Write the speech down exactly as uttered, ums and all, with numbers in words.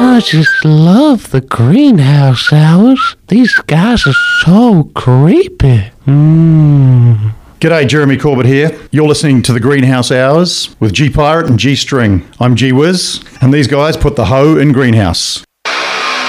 I just love the greenhouse hours. These guys are so creepy. Mmm. G'day, Jeremy Corbett here. You're listening to the Greenhouse Hours with G Pirate and G String. I'm G Wiz, and these guys put the hoe in greenhouse.